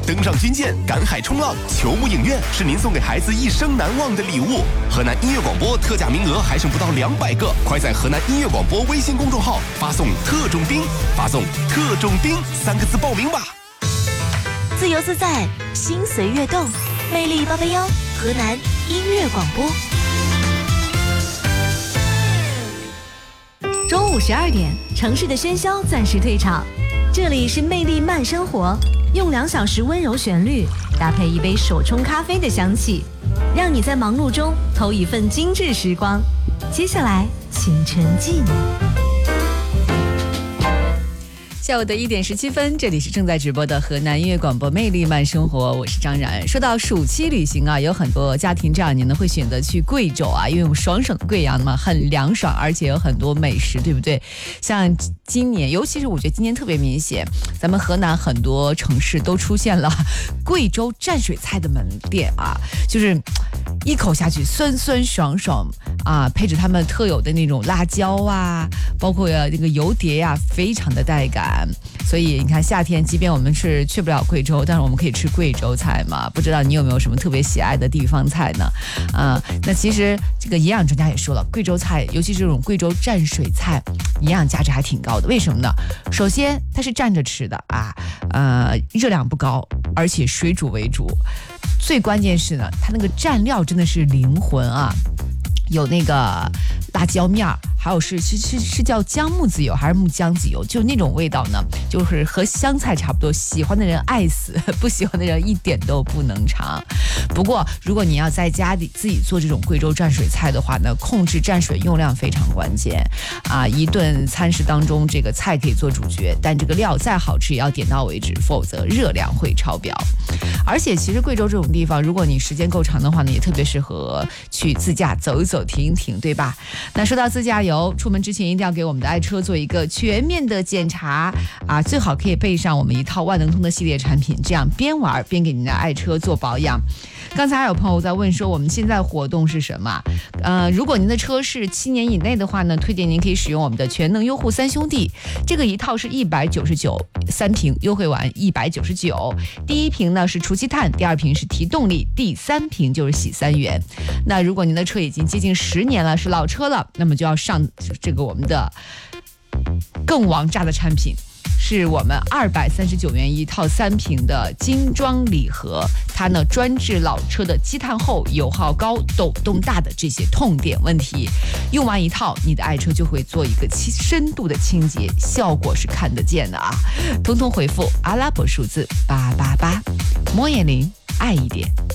登上军舰，赶海冲浪，球幕影院是您送给孩子一生难忘的礼物。河南音乐广播特价名额还剩不到200个，快在河南音乐广播微信公众号发送“特种兵”，发送“特种兵”3个字报名吧。 自由自在，心随跃动，魅力881，河南音乐广播。中午12点，城市的喧嚣暂时退场，这里是魅力慢生活，用2小时温柔旋律搭配一杯手冲咖啡的香气，让你在忙碌中偷一份精致时光。接下来请沉浸。 下午的1点17分，这里是正在直播的河南音乐广播魅力慢生活，我是张然。说到暑期旅行啊，有很多家庭这2年呢会选择去贵州啊，因为我们爽爽的贵阳嘛，很凉爽，而且有很多美食，对不对？像今年，尤其是我觉得今年特别明显，咱们河南很多城市都出现了贵州蘸水菜的门店啊，就是一口下去酸酸爽爽啊，配着他们特有的那种辣椒啊，包括那个油碟呀，非常的带感。所以你看，夏天即便我们是去不了贵州，但是我们可以吃贵州菜嘛。不知道你有没有什么特别喜爱的地方菜呢？那其实这个营养专家也说了，贵州菜，尤其是这种贵州蘸水菜，营养价值还挺高的。为什么呢？首先它是蘸着吃的啊，热量不高，而且水煮为主。最关键是呢，它那个蘸料真的是灵魂啊。有那个辣椒面，还有是叫姜木子油还是木姜子油，就那种味道呢，就是和香菜差不多，喜欢的人爱死，不喜欢的人一点都不能尝。不过如果你要在家里自己做这种贵州蘸水菜的话呢，控制蘸水用量非常关键啊！一顿餐食当中，这个菜可以做主角，但这个料再好吃也要点到为止，否则热量会超标。而且其实贵州这种地方，如果你时间够长的话呢，也特别适合去自驾走一走，停一停，对吧？那说到自驾游，出门之前一定要给我们的爱车做一个全面的检查啊，最好可以备上我们一套万能通的系列产品，这样边玩边给您的爱车做保养。刚才还有朋友在问说，我们现在活动是什么？如果您的车是7年以内的话呢，推荐您可以使用我们的全能优护3兄弟，这个一套是199，3瓶优惠完199。第1瓶呢是除漆碳，第2瓶是提动力，第3瓶就是洗3元。那如果您的车已经接近10年了，是老车了，那么就要上这个我们的更王炸的产品。是我们239元一套3瓶的精装礼盒，它呢专治老车的积碳厚、油耗高、抖动大的这些痛点问题。用完一套，你的爱车就会做一个深度的清洁，效果是看得见的啊！通通回复阿拉伯数字888，莫言林爱一点。